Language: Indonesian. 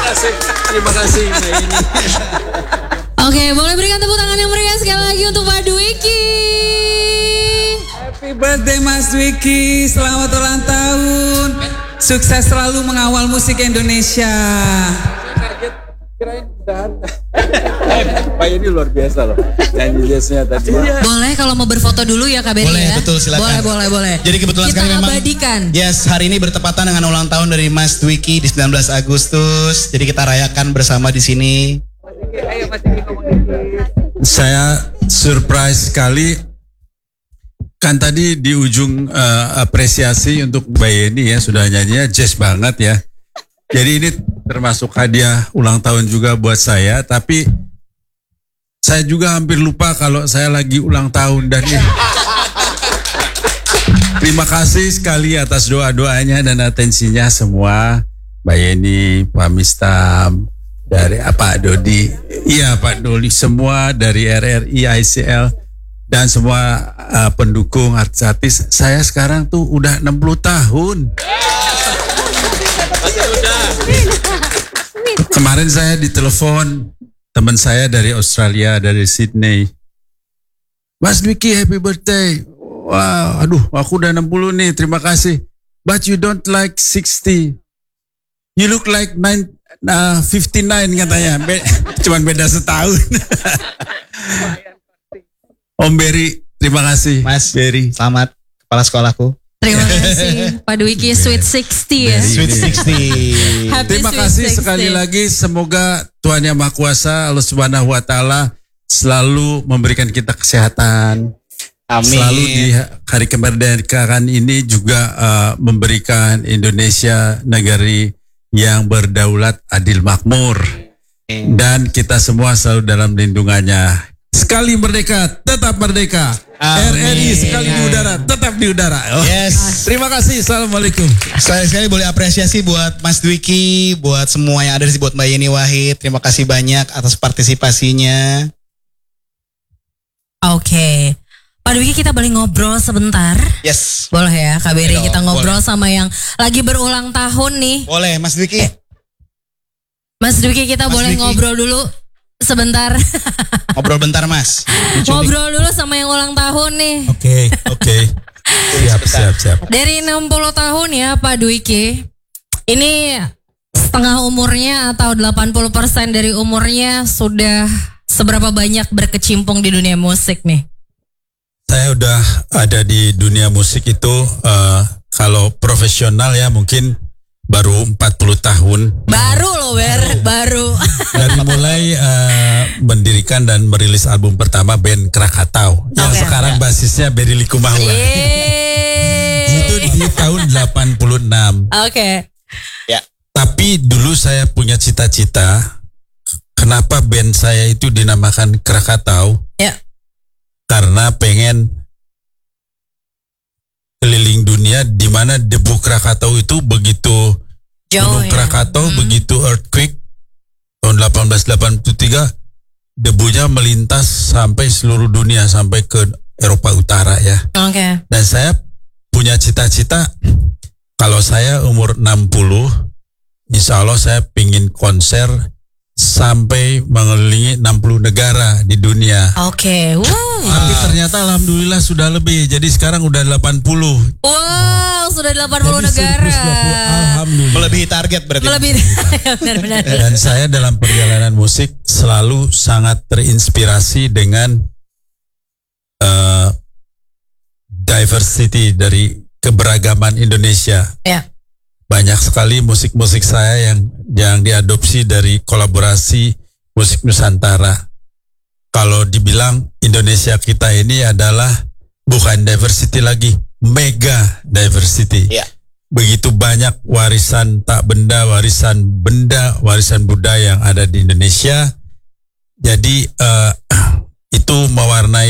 Terima kasih Mbak ini. Oke, boleh berikan tepuk tangan yang meriah sekali lagi untuk Pak Dwiki. Happy birthday Mas Dwiki, selamat ulang tahun. Sukses selalu mengawal musik Indonesia. Kaget, kirain udah. Pak ini luar biasa loh. Nyanyi jazznya tadi. Boleh kalau mau berfoto dulu ya Kak Beri Boleh, ya. betul, silakan. Boleh. Jadi kebetulan kita sekali memang. abadikan. Yes, hari ini bertepatan dengan ulang tahun dari Mas Dwiki di 19 Agustus. Jadi kita rayakan bersama di sini. Ayo Mas Dwiki ngomong dikit. Saya surprise sekali. Kan tadi di ujung apresiasi untuk Mbak Yeni ya, sudah nyanyinya jazz banget ya. Jadi ini termasuk hadiah ulang tahun juga buat saya, tapi saya juga hampir lupa kalau saya lagi ulang tahun dan terima kasih sekali atas doa-doanya dan atensinya semua. Mbak Yeni, Pak Mistam, dari Pak Dodi, iya Pak Doli, semua dari RRI, ICL, dan semua pendukung artis-artis. Saya sekarang tuh udah 60 tahun. Kemarin saya ditelepon teman saya dari Australia, dari Sydney. Mas Dwiki, happy birthday. Wah, aduh, aku udah 60 nih, terima kasih. But you don't like 60. You look like 59 katanya. Cuman beda setahun. Om Beri, terima kasih. Mas Beri, selamat kepala sekolahku. Terima kasih Pak Dwiki, Sweet 60 ya. Sweet 60. Happy terima Sweet kasih 60. sekali lagi. Semoga Tuhan Yang Maha Kuasa, Allah Subhanahu Wa Taala selalu memberikan kita kesehatan. Amin. Selalu di hari kemerdekaan ini juga memberikan Indonesia negeri yang berdaulat, adil, makmur. Dan kita semua selalu dalam lindungannya. Sekali merdeka, tetap merdeka. Amin. RRI sekali di udara, tetap di udara. Oh. Yes. Terima kasih. Assalamualaikum. Sekali-sekali boleh apresiasi buat Mas Dwiki, buat semua yang ada di sini, buat Mbak Yeni Wahid. Terima kasih banyak atas partisipasinya. Oke. Pak Dwiki, kita boleh ngobrol sebentar? Yes. Boleh ya Kak Beri, Boleh kita dong, ngobrol boleh. sama yang lagi berulang tahun nih. Boleh Mas Dwiki. Mas Dwiki, kita Mas boleh Dwiki. ngobrol dulu sebentar. Ngobrol bentar Mas. Ngobrol dulu sama yang ulang tahun nih. Oke. Siap. Dari 60 tahun ya Pak Dwiki. Ini setengah umurnya atau 80% dari umurnya sudah seberapa banyak berkecimpung di dunia musik nih? Saya udah ada di dunia musik itu kalau profesional ya mungkin baru 40 tahun. Baru loh baru. Dari mulai mendirikan dan merilis album pertama band Krakatau yang Oke. sekarang basisnya Berry Likumahua. Itu di tahun 86. Oke. Ya. Tapi dulu saya punya cita-cita, kenapa band saya itu dinamakan Krakatau? Ya. Karena pengen keliling dunia di mana debu Krakatau itu begitu Gunung ya. Krakatau begitu earthquake tahun 1883 debunya melintas sampai seluruh dunia sampai ke Eropa Utara ya. Oke. Dan saya punya cita-cita kalau saya umur 60 insya Allah saya pingin konser sampai mengelilingi 60 negara di dunia. Oke. Wow. Tapi ternyata alhamdulillah sudah lebih. Jadi sekarang udah 80. Wow, sudah 80 Jadi negara. surplus 20, alhamdulillah. Melebihi target berarti. Lebih. Benar-benar. Dan saya dalam perjalanan musik selalu sangat terinspirasi dengan diversity dari keberagaman Indonesia. Ya. Banyak sekali musik-musik saya yang diadopsi dari kolaborasi musik Nusantara. Kalau dibilang Indonesia kita ini adalah bukan diversity lagi, mega diversity. Iya. Begitu banyak warisan tak benda, warisan benda, warisan budaya yang ada di Indonesia. Jadi itu mewarnai